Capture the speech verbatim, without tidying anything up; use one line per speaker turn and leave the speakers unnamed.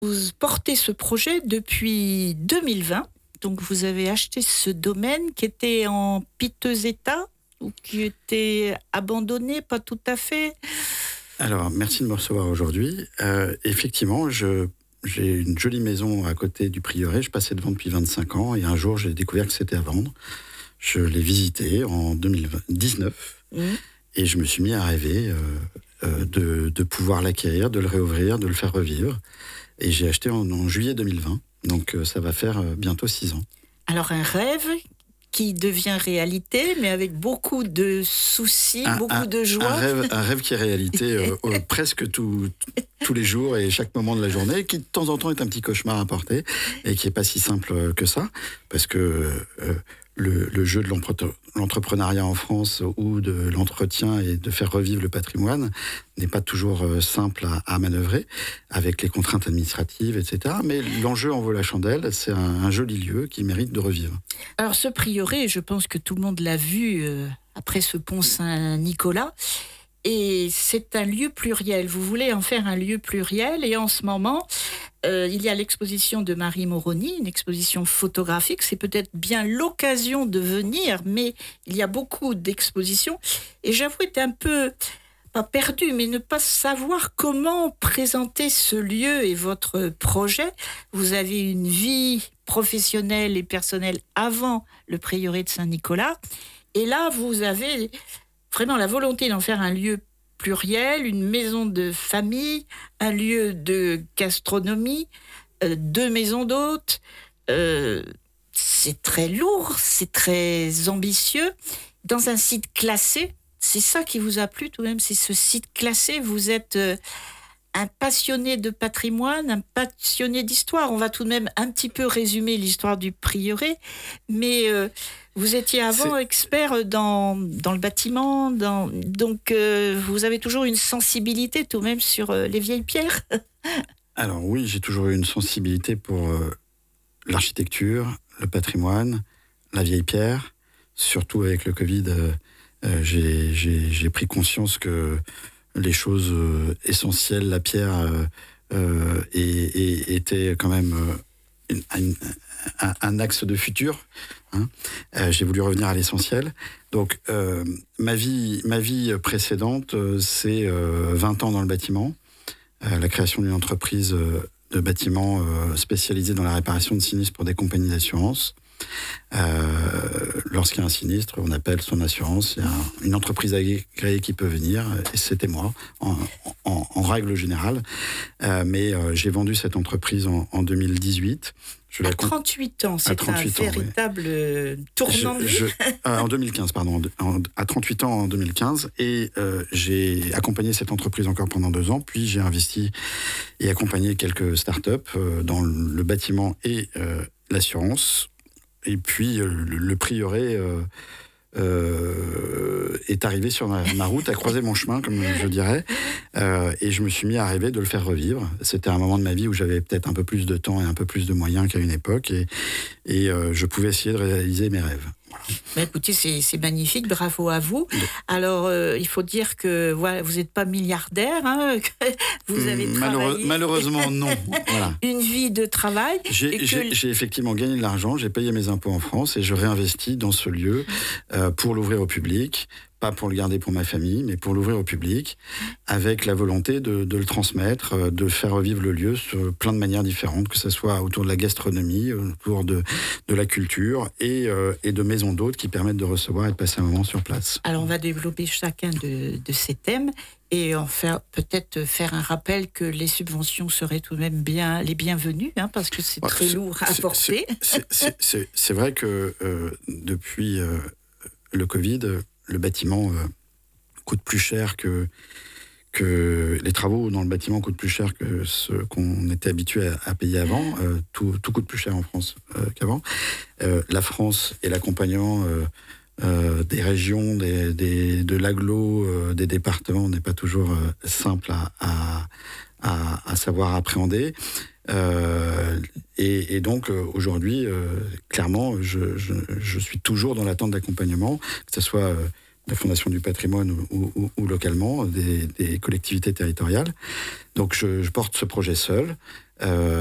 Vous portez ce projet depuis deux mille vingt, donc vous avez acheté ce domaine qui était en piteux état ou qui était abandonné, pas tout à fait?
Alors, merci de me recevoir aujourd'hui. Euh, effectivement, je, j'ai une jolie maison à côté du prieuré. Je passais devant depuis vingt-cinq ans et un jour, j'ai découvert que c'était à vendre. Je l'ai visité en deux mille dix-neuf
Mmh.
et je me suis mis à rêver euh, euh, de, de pouvoir l'acquérir, de le réouvrir, de le faire revivre. Et j'ai acheté en, en juillet deux mille vingt, donc euh, ça va faire euh, bientôt six ans.
Alors un rêve qui devient réalité, mais avec beaucoup de soucis,
Un,
beaucoup
un-
de
un
joie.
rêve, un rêve qui est réalité euh, euh, presque tout- tous les jours et chaque moment de la journée, qui de temps en temps est un petit cauchemar à porter et qui n'est pas si simple euh, que ça, parce que euh, le, le jeu de l'empre- l'entrepreneuriat en France ou de l'entretien et de faire revivre le patrimoine n'est pas toujours euh, simple à, à manœuvrer, avec les contraintes administratives, et cetera. Mais l'enjeu en vaut la chandelle, c'est un, un joli lieu qui mérite de revivre.
Alors ce prieuré, je pense que tout le monde l'a vu euh, après ce pont Saint-Nicolas. Et c'est un lieu pluriel. Vous voulez en faire un lieu pluriel. Et en ce moment, euh, il y a l'exposition de Marie Moroni, une exposition photographique. C'est peut-être bien l'occasion de venir, mais il y a beaucoup d'expositions. Et j'avoue être un peu, pas perdu, mais ne pas savoir comment présenter ce lieu et votre projet. Vous avez une vie professionnelle et personnelle avant le prieuré de Saint-Nicolas. Et là, vous avez vraiment la volonté d'en faire un lieu pluriel, une maison de famille, un lieu de gastronomie, euh, deux maisons d'hôtes. Euh, c'est très lourd, c'est très ambitieux. Dans un site classé, c'est ça qui vous a plu tout de même, c'est ce site classé. Vous êtes euh, un passionné de patrimoine, un passionné d'histoire. On va tout de même un petit peu résumer l'histoire du prieuré, mais euh, vous étiez avant
C'est-
expert dans, dans le bâtiment, dans, donc euh, vous avez toujours une sensibilité tout de même sur euh, les vieilles pierres.
Alors oui, j'ai toujours eu une sensibilité pour euh, l'architecture, le patrimoine, la vieille pierre. Surtout avec le Covid, euh, euh, j'ai, j'ai- j'ai pris conscience que les choses euh, essentielles, la pierre, euh, euh, et- et- était quand même euh, une- une- un, un axe de futur. hein. Euh, j'ai voulu revenir à l'essentiel. Donc, euh, ma vie, ma vie précédente, euh, c'est euh, vingt ans dans le bâtiment, euh, la création d'une entreprise euh, de bâtiments euh, spécialisée dans la réparation de sinistres pour des compagnies d'assurance. Euh, lorsqu'il y a un sinistre, on appelle son assurance. Il y a un- une entreprise agréée qui peut venir, et c'était moi, en, en- en règle générale. Euh, mais euh, j'ai vendu cette entreprise en, en deux mille dix-huit. Je
À
l'ai con-
trente-huit ans, c'est un
trente-huit ans, oui.
véritable euh, tournant de
je-
vie.
je- euh, en deux mille quinze, pardon, en- en- à trente-huit ans en deux mille quinze, et euh, j'ai accompagné cette entreprise encore pendant deux ans, puis j'ai investi et accompagné quelques startups euh, dans le bâtiment et euh, l'assurance. Et puis euh, le, le prieuré euh, euh, est arrivé sur ma, ma route, a croisé mon chemin, comme je dirais, euh, et je me suis mis à rêver de le faire revivre. C'était un moment de ma vie où j'avais peut-être un peu plus de temps et un peu plus de moyens qu'à une époque, et, et euh, je pouvais essayer de réaliser mes rêves. Voilà.
Bah, écoutez, c'est, c'est magnifique, bravo à vous. Alors, euh, il faut dire que voilà, vous n'êtes pas milliardaire, hein, que vous avez
Malheureux-
travaillé
malheureusement, non. Voilà.
une vie de travail. et
J'ai,
que
j'ai- j'ai effectivement gagné de l'argent, j'ai payé mes impôts en France et je réinvestis dans ce lieu euh, pour l'ouvrir au public, pas pour le garder pour ma famille, mais pour l'ouvrir au public, avec la volonté de, de le transmettre, euh, de faire revivre le lieu sur plein de manières différentes, que ce soit autour de la gastronomie, autour de, de la culture et, euh, et de maisons d'hôtes qui permettent de recevoir et de passer un moment sur place.
Alors, on va développer chacun de, de ces thèmes et en faire, peut-être faire un rappel que les subventions seraient tout de même bien les bienvenues, hein, parce que c'est
Ouais,
très
c'est-
lourd à
c'est-
porter.
C'est, c'est- c'est- c'est vrai que euh, depuis euh, le Covid, le bâtiment euh, coûte plus cher que, que les travaux dans le bâtiment coûtent plus cher que ce qu'on était habitué à, à payer avant. Euh, tout, tout coûte plus cher en France euh, qu'avant. Euh, la France et l'accompagnement euh, euh, des régions, des, des, de l'agglo, euh, des départements n'est pas toujours euh, simple à, à, à, à savoir appréhender. Euh, et, et donc euh, aujourd'hui, euh, clairement, je, je, je suis toujours dans l'attente d'accompagnement, que ce soit euh, la Fondation du patrimoine ou, ou, ou localement des, des collectivités territoriales. Donc je, je porte ce projet seul. Euh,